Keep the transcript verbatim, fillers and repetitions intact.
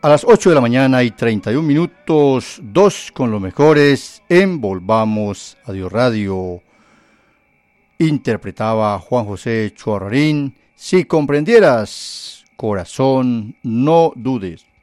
A las ocho de la mañana y treinta y un minutos, dos con los mejores en Volvamos a Dios Radio. Interpretaba Juan José Chuarrarín, Si comprendieras, corazón, no dudes.